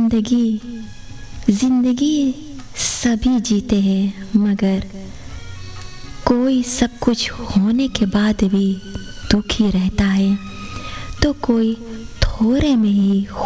जिंदगी सभी जीते हैं, मगर कोई सब कुछ होने के बाद भी दुखी रहता है, तो कोई थोड़े में ही